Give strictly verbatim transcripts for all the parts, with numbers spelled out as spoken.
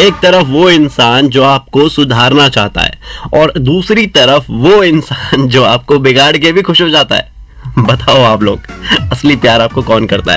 एक तरफ वो इंसान जो आपको सुधारना चाहता है और दूसरी तरफ वो इंसान जो आपको बिगाड़ के भी खुश हो जाता है। बताओ आप लोग, असली प्यार आपको कौन करता है,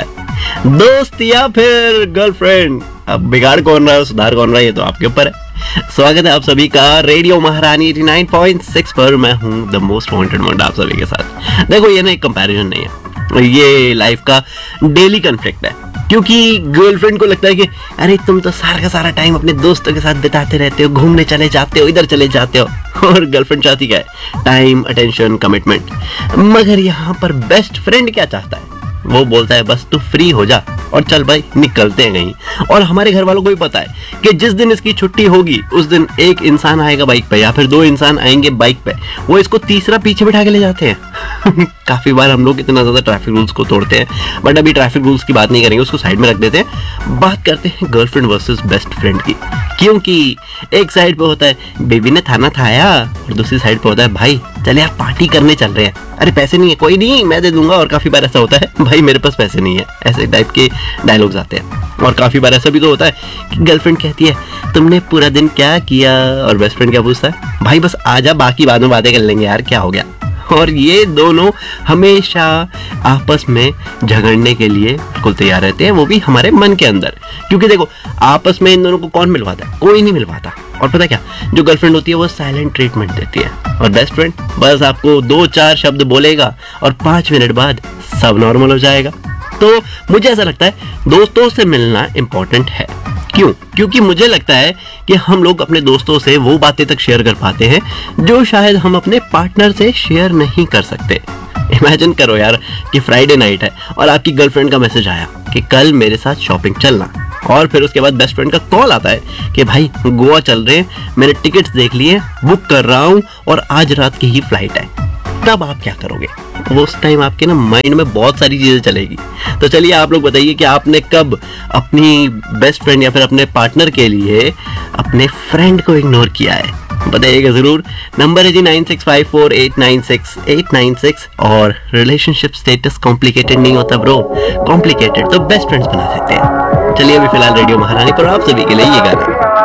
दोस्त या फिर गर्लफ्रेंड? अब बिगाड़ कौन रहा है, सुधार कौन रहा है, ये तो आपके ऊपर है। स्वागत है आप सभी का रेडियो महारानी नवासी पॉइंट सिक्स पर। मैं हूं द मोस्ट वांटेड मोड आप सभी के साथ। देखो, ये ना एक कंपैरिजन नहीं है, ये लाइफ का डेली कॉन्फ्लिक्ट है। क्योंकि गर्लफ्रेंड को लगता है कि अरे तुम तो सारा का सारा टाइम अपने दोस्तों के साथ बिताते रहते हो, घूमने चले जाते हो, इधर चले जाते हो। और गर्लफ्रेंड चाहती क्या है? Time, attention, commitment. मगर यहाँ पर बेस्ट फ्रेंड क्या चाहता है? वो बोलता है बस तू फ्री हो जा और चल भाई निकलते हैं कहीं। और हमारे घर वालों को भी पता है कि जिस दिन इसकी छुट्टी होगी उस दिन एक इंसान आएगा बाइक पे या फिर दो इंसान आएंगे बाइक पे, वो इसको तीसरा पीछे बिठा के ले जाते हैं। काफी बार हम लोग इतना ज्यादा ट्रैफिक रूल्स को तोड़ते हैं, बट अभी ट्रैफिक रूल्स की बात नहीं करेंगे, उसको साइड में रख देते हैं। बात करते हैं गर्लफ्रेंड वर्सेस बेस्ट फ्रेंड की। क्योंकि एक साइड पे होता है बेबी ने खाना खाया और दूसरी साइड पे होता है भाई चले यार पार्टी करने चल रहे हैं, अरे पैसे नहीं है, कोई नहीं मैं दे दूंगा। और काफी बार ऐसा होता है भाई मेरे पास पैसे नहीं है, ऐसे टाइप के डायलॉग्स आते हैं। और काफी बार ऐसा भी तो होता है कि गर्लफ्रेंड कहती है तुमने पूरा दिन क्या किया, और बेस्ट फ्रेंड क्या पूछता है भाई बस आजा, बाकी बाद में बातें कर लेंगे यार, क्या हो गया। और ये दोनों हमेशा आपस में झगड़ने के लिए बिल्कुल तैयार रहते हैं, वो भी हमारे मन के अंदर। क्योंकि देखो, आपस में इन दोनों को कौन मिलवाता है? कोई नहीं मिलवाता। और पता क्या, जो गर्लफ्रेंड होती है वो साइलेंट ट्रीटमेंट देती है, और बेस्ट फ्रेंड बस आपको दो चार शब्द बोलेगा और पांच मिनट बाद सब नॉर्मल हो जाएगा। तो मुझे ऐसा लगता है दोस्तों से मिलना इंपॉर्टेंट है। क्यों? क्योंकि मुझे लगता है कि हम लोग अपने दोस्तों से वो बातें तक शेयर कर पाते हैं जो शायद हम अपने पार्टनर से शेयर नहीं कर सकते। इमेजिन करो यार कि फ्राइडे नाइट है और आपकी गर्लफ्रेंड का मैसेज आया कि कल मेरे साथ शॉपिंग चलना, और फिर उसके बाद बेस्ट फ्रेंड का कॉल आता है कि भाई गोवा चल रहे हैं, मैंने टिकट्स देख लिए, बुक कर रहा हूँ और आज रात की ही फ्लाइट है। तब आप क्या करोगे? वो उस टाइम आपके ना माइंड में बहुत सारी चीजें चलेगी। तो चलिए आप लोग बताइए कि आपने कब अपनी बेस्ट फ्रेंड या फिर अपने पार्टनर के लिए अपने फ्रेंड को इग्नोर किया है? बताइएगा जरूर। नंबर है जी nine six five four eight nine six eight nine six. और रिलेशनशिप स्टेटस कॉम्प्लिकेटेड नहीं होता ब्रो, कॉम्प्लिकेटेड तो बेस्ट फ्रेंड्स बना सकते हैं। चलिए अभी फिलहाल रेडियो महारानी पर आप सभी के लिए ये गाना।